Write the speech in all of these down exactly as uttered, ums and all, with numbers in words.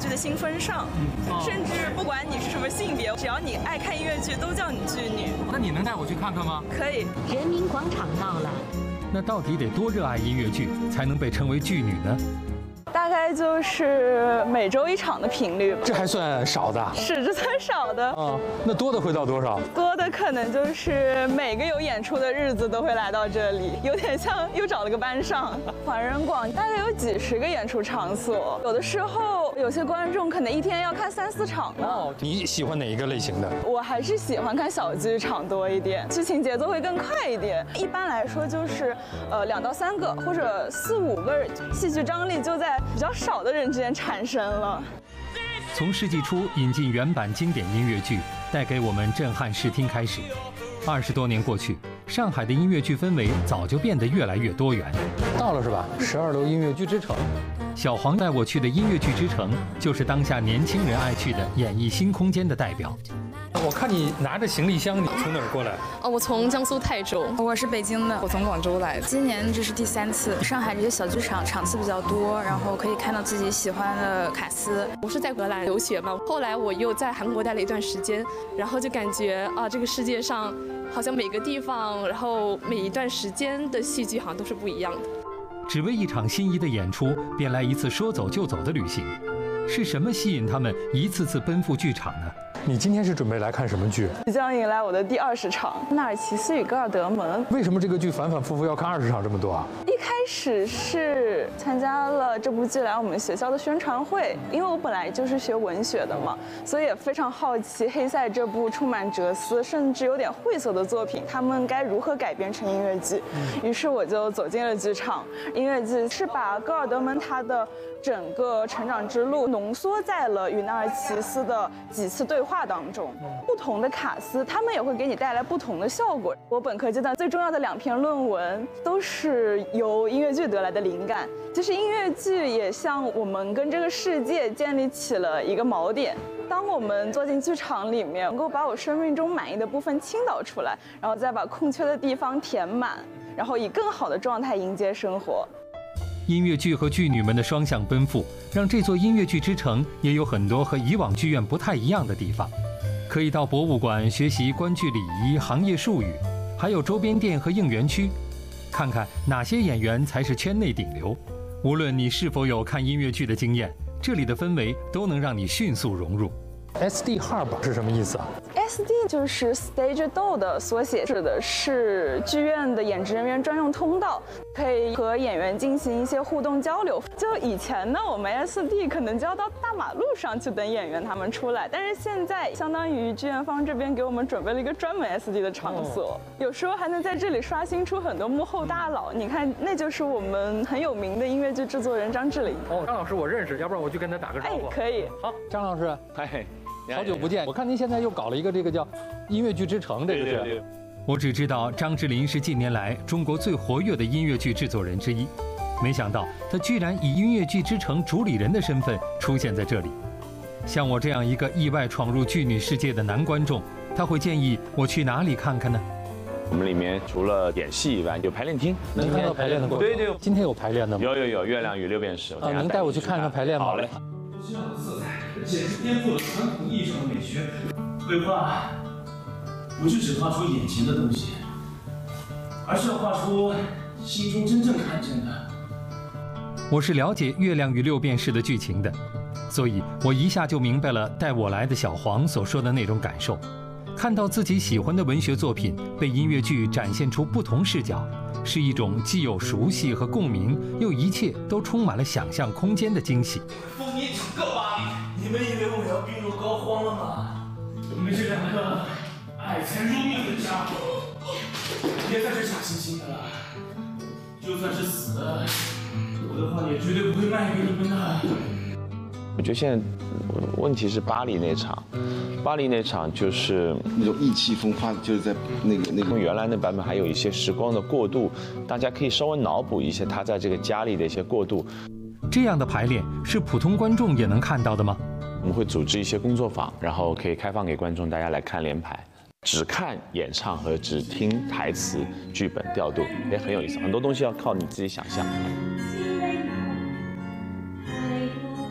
剧的新风尚，甚至不管你是什么性别，只要你爱看音乐剧，都叫你剧女。 那你能带我去看看吗？ 可以。 人民广场到了。 那到底得多热爱音乐剧，才能被称为剧女呢？ 大概就是每周一场的频率吧。 这还算少的？ 是，这算少的。 啊，那多的会到多少？ 多的可能就是每个有演出的日子都会来到这里，有点像又找了个班上。环人广大概有几十个演出场所，有的时候有些观众可能一天要看三四场呢。 哦，你喜欢哪一个类型的？ 我还是喜欢看小剧场多一点，剧情节奏会更快一点。一般来说就是，呃，两到三个或者四五个戏剧张力就在比较少的人之间产生了。 从世纪初引进原版经典音乐剧，带给我们震撼视听开始，二十多年过去，上海的音乐剧氛围早就变得越来越多元。到了是吧？十二楼音乐剧之城，小黄带我去的音乐剧之城，就是当下年轻人爱去的演绎新空间的代表。我看你拿着行李箱，你从哪儿过来？ 哦，我从江苏泰州。 我是北京的，我从广州来的。今年这是第三次，上海这些小剧场场次比较多，然后可以看到自己喜欢的卡司。 我是在荷兰留学嘛，后来我又在韩国待了一段时间，然后就感觉啊，这个世界上好像每个地方，然后每一段时间的戏剧好像都是不一样的。 只为一场心仪的演出，便来一次说走就走的旅行，是什么吸引他们一次次奔赴剧场呢？你今天是准备来看什么剧？ 即将迎来我的第二十场《纳尔齐斯与戈尔德门》。 为什么这个剧反反复复要看二十场这么多啊？ 一开始是参加了这部剧来我们学校的宣传会，因为我本来就是学文学的嘛，所以也非常好奇黑塞这部充满哲思甚至有点晦涩的作品，他们该如何改编成音乐剧。于是我就走进了剧场。音乐剧是把戈尔德门他的整个成长之路浓缩在了与纳尔齐斯的几次对话当中，不同的卡司他们也会给你带来不同的效果。我本科阶段最重要的两篇论文都是由音乐剧得来的灵感。其实音乐剧也像我们跟这个世界建立起了一个锚点。当我们坐进剧场里面，能够把我生命中满意的部分倾倒出来，然后再把空缺的地方填满，然后以更好的状态迎接生活。 音乐剧和剧女们的双向奔赴，让这座音乐剧之城也有很多和以往剧院不太一样的地方。可以到博物馆学习观剧礼仪、行业术语，还有周边店和应援区，看看哪些演员才是圈内顶流。无论你是否有看音乐剧的经验，这里的氛围都能让你迅速融入。S D Hub 是什么意思啊 ？S D 就是 Stage Door 的缩写，指的是剧院的演职人员专用通道，可以和演员进行一些互动交流。就以前呢，我们 S D 可能就要到大马路上去等演员他们出来，但是现在相当于剧院方这边给我们准备了一个专门 S D 的场所，有时候还能在这里刷新出很多幕后大佬。你看，那就是我们很有名的音乐剧制作人张智霖。 哦，张老师我认识，要不然我去跟他打个招呼。 哎，可以。 好，张老师， 嗨。 好久不见，我看您现在又搞了一个这个叫音乐剧之城，这个是。对对对，我只知道张智霖是近年来中国最活跃的音乐剧制作人之一，没想到他居然以音乐剧之城主理人的身份出现在这里。像我这样一个意外闯入剧女世界的男观众，他会建议我去哪里看看呢？ 我们里面除了演戏以外，有排练厅， 能看到排练的过程。对对，今天有排练的吗？ 有有有，月亮与六便士。 啊，能带我去看看排练吗？ 好嘞。 这样的色彩简直颠覆了传统意义上的美学。绘画不是只画出眼前的东西，而是要画出心中真正看见的。 我是了解《月亮与六便士》的剧情的，所以我一下就明白了带我来的小黄所说的那种感受。看到自己喜欢的文学作品被音乐剧展现出不同视角，是一种既有熟悉和共鸣，又一切都充满了想象空间的惊喜。 封你整个巴黎！你们以为我要病入膏肓了吗？我们这两个爱财如命的家伙，别再是假惺惺的了。就算是死了，我的话也绝对不会卖给你们的。 我觉得现在问题是巴黎那场。巴黎那场就是那种意气风发，就是在那个那个原来那版本还有一些时光的过渡，大家可以稍微脑补一些他在这个家里的一些过渡。 这样的排练是普通观众也能看到的吗？ 我们会组织一些工作坊，然后可以开放给观众大家来看联排，只看演唱和只听台词、剧本调度也很有意思，很多东西要靠你自己想象。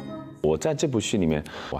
我在这部戏里面，我